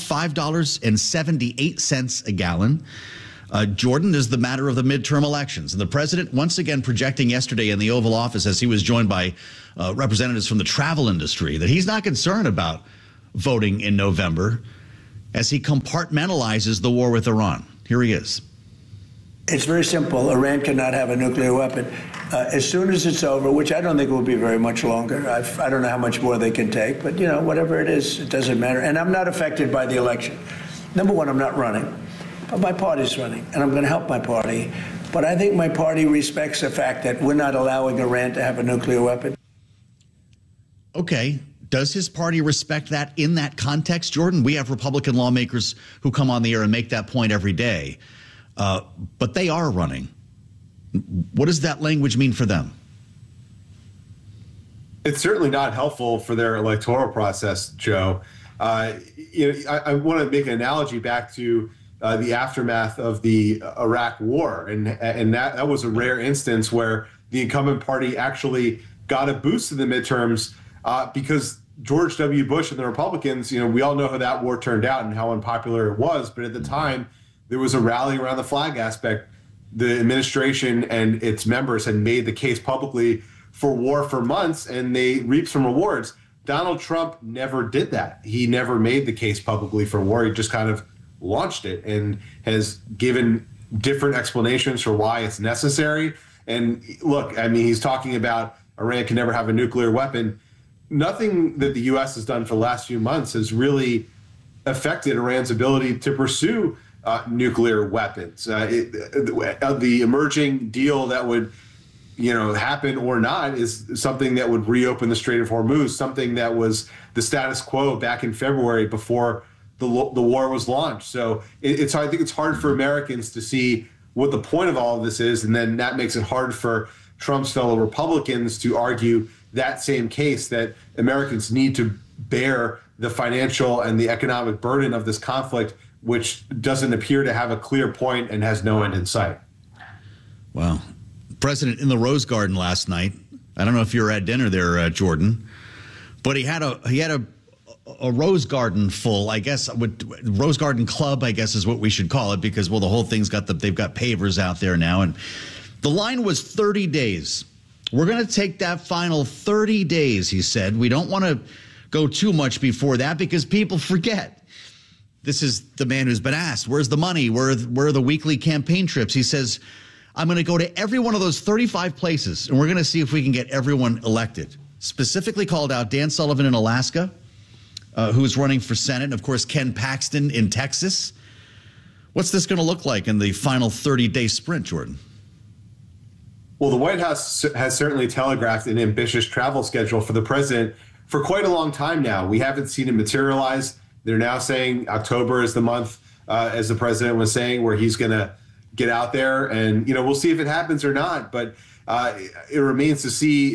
$5.78 a gallon. Jordan, is the matter of the midterm elections. And the president once again projecting yesterday in the Oval Office as he was joined by representatives from the travel industry that he's not concerned about voting in November as he compartmentalizes the war with Iran. Here he is. It's very simple. Iran cannot have a nuclear weapon. As soon as it's over, which I don't think will be very much longer. I don't know how much more they can take, but, whatever it is, it doesn't matter. And I'm not affected by the election. Number one, I'm not running. But my party's running, and I'm going to help my party. But I think my party respects the fact that we're not allowing Iran to have a nuclear weapon. Okay. Does his party respect that in that context, Jordan? We have Republican lawmakers who come on the air and make that point every day. But they are running. What does that language mean for them? It's certainly not helpful for their electoral process, Joe. I want to make an analogy back to the aftermath of the Iraq War. And that was a rare instance where the incumbent party actually got a boost in the midterms because George W. Bush and the Republicans, we all know how that war turned out and how unpopular it was. But at the time, there was a rally around the flag aspect. The administration and its members had made the case publicly for war for months, and they reaped some rewards. Donald Trump never did that. He never made the case publicly for war. He just kind of launched it and has given different explanations for why it's necessary. And look, he's talking about Iran can never have a nuclear weapon. Nothing that the U.S. has done for the last few months has really affected Iran's ability to pursue nuclear weapons. The emerging deal that would, happen or not is something that would reopen the Strait of Hormuz, something that was the status quo back in February before the war was launched. So I think it's hard for Americans to see what the point of all of this is, and then that makes it hard for Trump's fellow Republicans to argue that same case that Americans need to bear the financial and the economic burden of this conflict, which doesn't appear to have a clear point and has no end in sight. Wow. President in the Rose Garden last night. I don't know if you were at dinner there, Jordan, but he had a Rose Garden full, I guess, Rose Garden Club, I guess is what we should call it, because, the whole thing's they've got pavers out there now. And the line was 30 days. We're going to take that final 30 days, he said. We don't want to go too much before that because people forget. This is the man who's been asked, where's the money? Where are the weekly campaign trips? He says, I'm going to go to every one of those 35 places, and we're going to see if we can get everyone elected. Specifically called out Dan Sullivan in Alaska, who's running for Senate, and, of course, Ken Paxton in Texas. What's this going to look like in the final 30-day sprint, Jordan? Well, the White House has certainly telegraphed an ambitious travel schedule for the president for quite a long time now. We haven't seen it materialize. They're now saying October is the month, as the president was saying, where he's going to get out there. And, we'll see if it happens or not. But it remains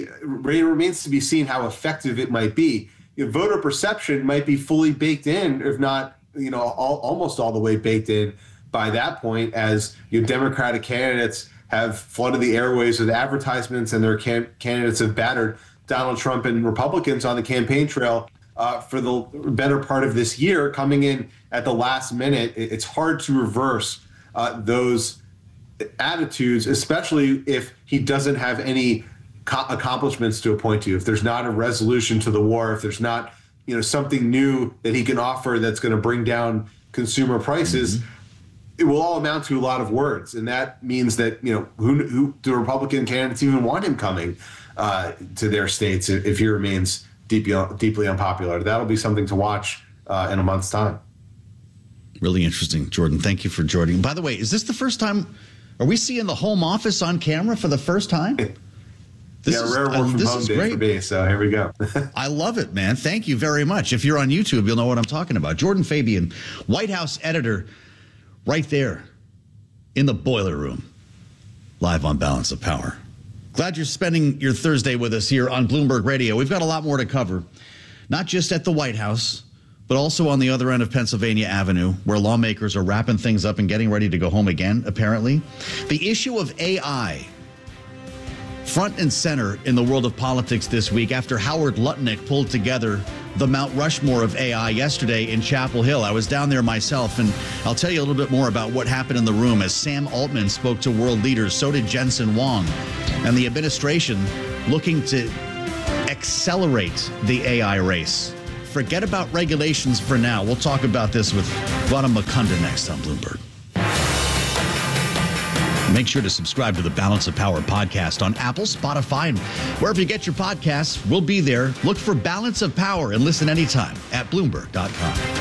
to be seen how effective it might be. Voter perception might be fully baked in, if not, almost all the way baked in by that point, as Democratic candidates have flooded the airways with advertisements and their candidates have battered Donald Trump and Republicans on the campaign trail for the better part of this year, coming in at the last minute. It's hard to reverse those attitudes, especially if he doesn't have any accomplishments to point to, if there's not a resolution to the war, if there's not something new that he can offer that's going to bring down consumer prices. Mm-hmm. It will all amount to a lot of words, and that means that who do Republican candidates even want him coming to their states if he remains deeply unpopular? That'll be something to watch in a month's time. Really interesting, Jordan. Thank you for joining. By the way, is this the first time? Are we seeing the Home Office on camera for the first time? Rare work from home day for me, so here we go. I love it, man. Thank you very much. If you're on YouTube, you'll know what I'm talking about. Jordan Fabian, White House editor, right there in the boiler room. live on Balance of Power. Glad you're spending your Thursday with us here on Bloomberg Radio. We've got a lot more to cover, not just at the White House, but also on the other end of Pennsylvania Avenue, where lawmakers are wrapping things up and getting ready to go home again, apparently. The issue of AI, front and center in the world of politics this week after Howard Lutnick pulled together the Mount Rushmore of AI yesterday in Chapel Hill. I was down there myself, and I'll tell you a little bit more about what happened in the room as Sam Altman spoke to world leaders. So did Jensen Huang. And the administration looking to accelerate the AI race. Forget about regulations for now. We'll talk about this with Gautam Mukunda next on Bloomberg. Make sure to subscribe to the Balance of Power podcast on Apple, Spotify, and wherever you get your podcasts. We'll be there. Look for Balance of Power and listen anytime at Bloomberg.com.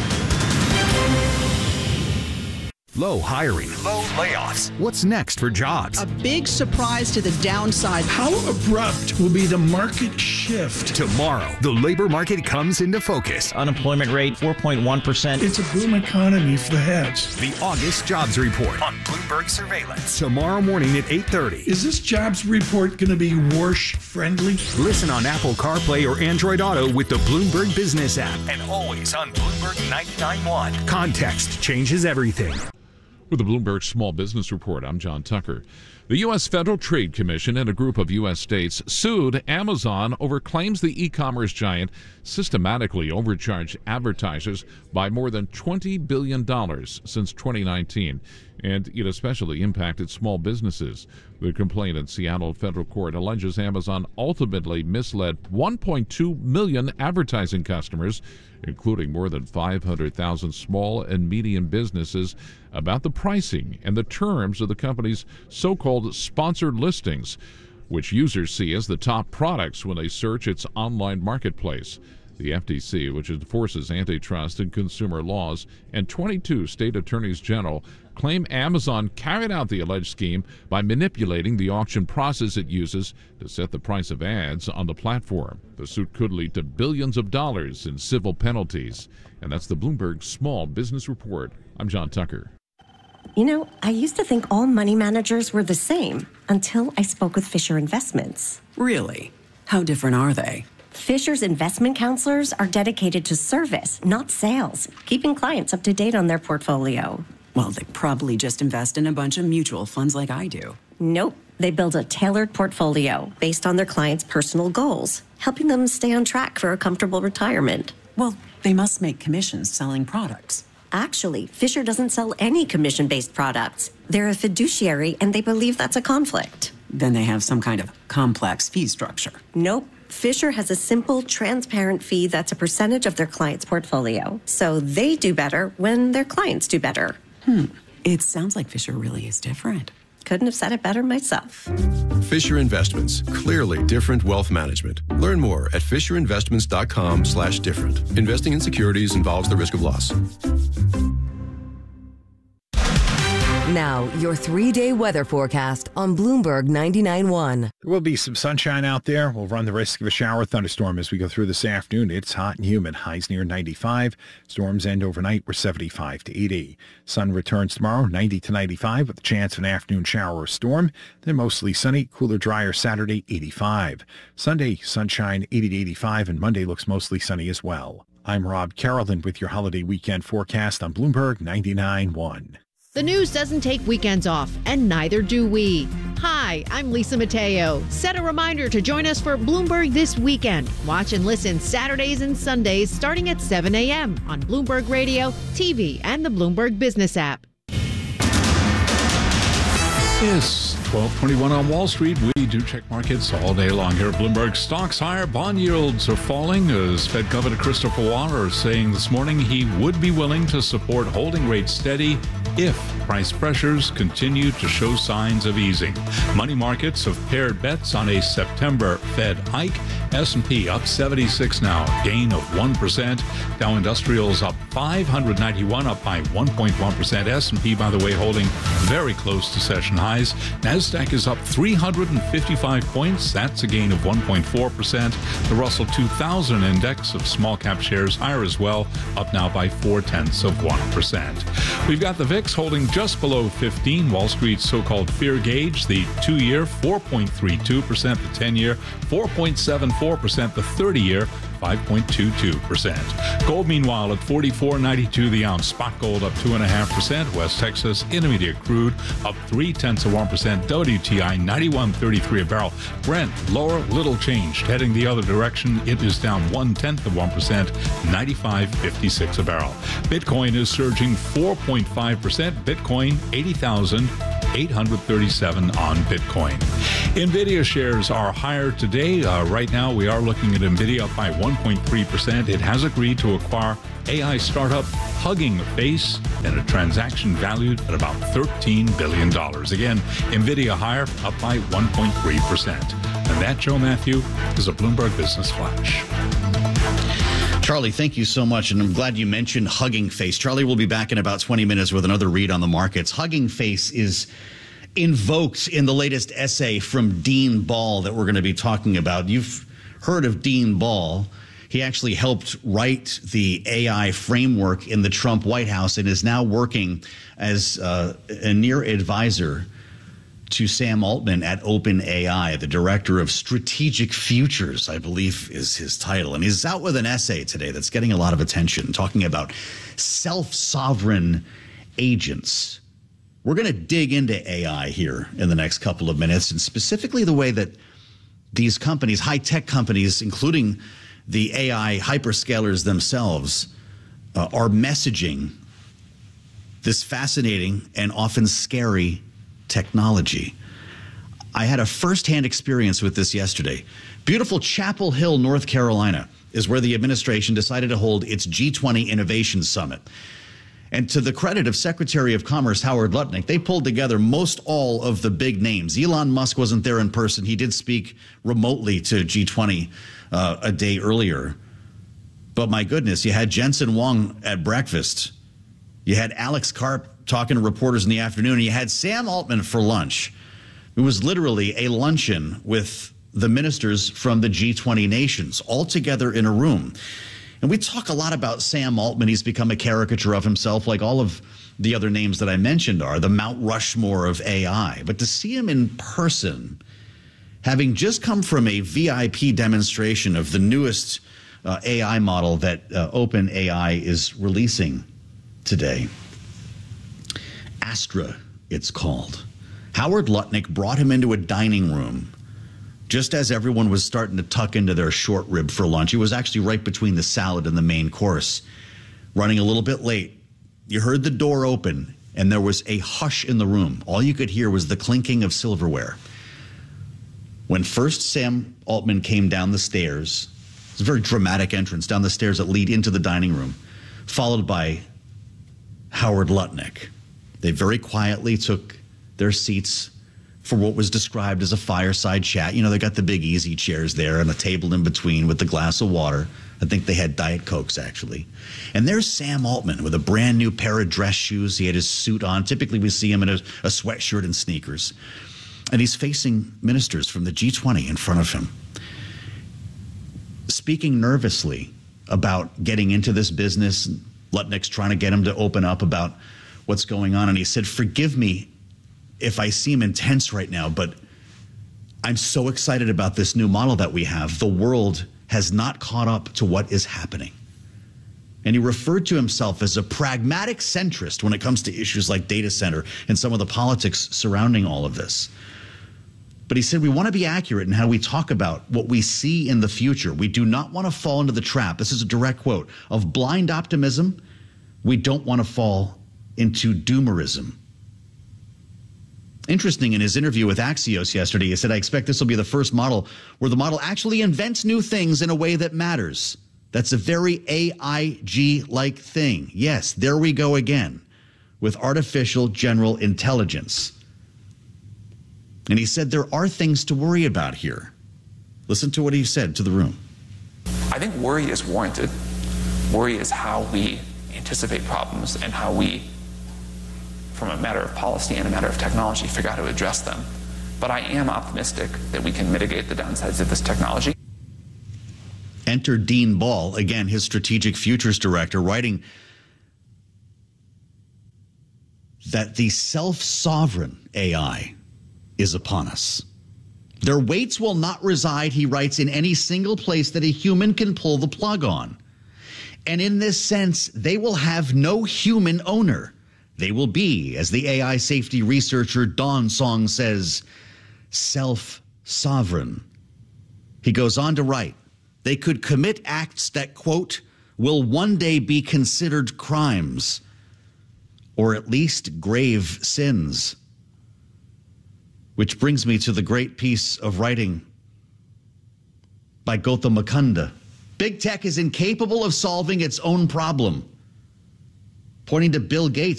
Low hiring. Low layoffs. What's next for jobs? A big surprise to the downside. How abrupt will be the market shift? Tomorrow, the labor market comes into focus. Unemployment rate, 4.1%. It's a boom economy for the heads. The August Jobs Report on Bloomberg Surveillance. Tomorrow morning at 8:30. Is this jobs report going to be Warsh friendly? Listen on Apple CarPlay or Android Auto with the Bloomberg Business app. And always on Bloomberg 99.1. Context changes everything. With the Bloomberg Small Business Report, I'm John Tucker. The U.S. Federal Trade Commission and a group of U.S. states sued Amazon over claims the e-commerce giant systematically overcharged advertisers by more than $20 billion since 2019, and it especially impacted small businesses. The complaint in Seattle federal court alleges Amazon ultimately misled 1.2 million advertising customers, including more than 500,000 small and medium businesses, about the pricing and the terms of the company's so-called sponsored listings, which users see as the top products when they search its online marketplace. The FTC, which enforces antitrust and consumer laws, and 22 state attorneys general claim Amazon carried out the alleged scheme by manipulating the auction process it uses to set the price of ads on the platform. The suit could lead to billions of dollars in civil penalties. And that's the Bloomberg Small Business Report. I'm John Tucker. You know, I used to think all money managers were the same until I spoke with Fisher Investments. Really? How different are they? Fisher's investment counselors are dedicated to service, not sales, keeping clients up to date on their portfolio. Well, they probably just invest in a bunch of mutual funds like I do. Nope. They build a tailored portfolio based on their clients' personal goals, helping them stay on track for a comfortable retirement. Well, they must make commissions selling products. Actually, Fisher doesn't sell any commission-based products. They're a fiduciary, and they believe that's a conflict. Then they have some kind of complex fee structure. Nope. Fisher has a simple, transparent fee that's a percentage of their client's portfolio. So they do better when their clients do better. It sounds like Fisher really is different. Couldn't have said it better myself. Fisher Investments. Clearly different wealth management. Learn more at fisherinvestments.com/different. Investing in securities involves the risk of loss. Now, your 3-day weather forecast on Bloomberg 99.1. There will be some sunshine out there. We'll run the risk of a shower thunderstorm as we go through this afternoon. It's hot and humid. Highs near 95. Storms end overnight. We're 75 to 80. Sun returns tomorrow, 90 to 95, with a chance of an afternoon shower or storm. Then mostly sunny, cooler, drier Saturday, 85. Sunday, sunshine, 80 to 85, and Monday looks mostly sunny as well. I'm Rob Carolyn with your holiday weekend forecast on Bloomberg 99.1. The news doesn't take weekends off, and neither do we. Hi, I'm Lisa Mateo. Set a reminder to join us for Bloomberg This Weekend. Watch and listen Saturdays and Sundays starting at 7 a.m. on Bloomberg Radio, TV, and the Bloomberg Business app. It's 12:21 on Wall Street. We do check markets all day long here at Bloomberg. Stocks higher, bond yields are falling as Fed Governor Christopher Waller is saying this morning he would be willing to support holding rates steady if price pressures continue to show signs of easing. Money markets have paired bets on a September Fed hike. S&P up 76 now, gain of 1%. Dow Industrials up 591, up by 1.1%. S&P, by the way, holding very close to session highs. NASDAQ is up 355 points. That's a gain of 1.4%. The Russell 2000 index of small cap shares higher as well, up now by 0.4%. We've got the VIX VIX holding just below 15. Wall Street's so-called fear gauge, the 2-year 4.32%, the 10-year 4.74%, the 30-year 5.22%. Gold, meanwhile, at $44.92 the ounce. Spot gold up 2.5%. West Texas Intermediate crude up 0.3%. WTI 91.33 a barrel. Brent lower, little changed. Heading the other direction, it is down 0.1%, 95.56 a barrel. Bitcoin is surging 4.5%. Bitcoin 80,837 on Bitcoin. NVIDIA shares are higher today. Right now, we are looking at NVIDIA up by 1.3%. It has agreed to acquire AI startup Hugging Face in a transaction valued at about $13 billion. Again, NVIDIA higher, up by 1.3%. And that, Joe Matthew, is a Bloomberg Business Flash. Charlie, thank you so much, and I'm glad you mentioned Hugging Face. Charlie will be back in about 20 minutes with another read on the markets. Hugging Face is invoked in the latest essay from Dean Ball that we're going to be talking about. You've heard of Dean Ball. He actually helped write the AI framework in the Trump White House and is now working as a near advisor to Sam Altman at OpenAI, the director of strategic futures, I believe is his title. And he's out with an essay today that's getting a lot of attention, talking about self-sovereign agents. We're going to dig into AI here in the next couple of minutes, and specifically the way that these companies, high-tech companies, including the AI hyperscalers themselves, are messaging this fascinating and often scary technology. I had a firsthand experience with this yesterday. Beautiful Chapel Hill, North Carolina, is where the administration decided to hold its G20 Innovation Summit. And to the credit of Secretary of Commerce Howard Lutnick, they pulled together most all of the big names. Elon Musk wasn't there in person. He did speak remotely to G20 a day earlier. But my goodness, you had Jensen Huang at breakfast. You had Alex Karp talking to reporters in the afternoon, and you had Sam Altman for lunch. It was literally a luncheon with the ministers from the G20 nations all together in a room. And we talk a lot about Sam Altman. He's become a caricature of himself, like all of the other names that I mentioned are, the Mount Rushmore of AI. But to see him in person, having just come from a VIP demonstration of the newest AI model that OpenAI is releasing today, Astra, it's called. Howard Lutnick brought him into a dining room just as everyone was starting to tuck into their short rib for lunch. It was actually right between the salad and the main course, running a little bit late. You heard the door open, and there was a hush in the room. All you could hear was the clinking of silverware. When first Sam Altman came down the stairs, it's a very dramatic entrance down the stairs that lead into the dining room, followed by Howard Lutnick. They very quietly took their seats for what was described as a fireside chat. You know, they got the big easy chairs there and a table in between with the glass of water. I think they had Diet Cokes, actually. And there's Sam Altman with a brand new pair of dress shoes. He had his suit on. Typically, we see him in a sweatshirt and sneakers. And he's facing ministers from the G20 in front of him, speaking nervously about getting into this business. Lutnick's trying to get him to open up about what's going on. And he said, "Forgive me if I seem intense right now, but I'm so excited about this new model that we have. The world has not caught up to what is happening." And he referred to himself as a pragmatic centrist when it comes to issues like data center and some of the politics surrounding all of this. But he said, we want to be accurate in how we talk about what we see in the future. We do not want to fall into the trap, this is a direct quote, of blind optimism. We don't want to fall into doomerism. Interesting, in his interview with Axios yesterday, he said, "I expect this will be the first model where the model actually invents new things in a way that matters. That's a very AIG-like thing." Yes, there we go again with artificial general intelligence. And he said there are things to worry about here. Listen to what he said to the room. I think worry is warranted. Worry is how we anticipate problems and how we, from a matter of policy and a matter of technology, figure out how to address them. But I am optimistic that we can mitigate the downsides of this technology. Enter Dean Ball, again, his strategic futures director, writing that the self-sovereign AI is upon us. Their weights will not reside, he writes, in any single place that a human can pull the plug on. And in this sense, they will have no human owner. They will be, as the AI safety researcher Dawn Song says, self-sovereign. He goes on to write, they could commit acts that, quote, will one day be considered crimes, or at least grave sins. Which brings me to the great piece of writing by Gautam Mukunda. Big tech is incapable of solving its own problem. Pointing to Bill Gates,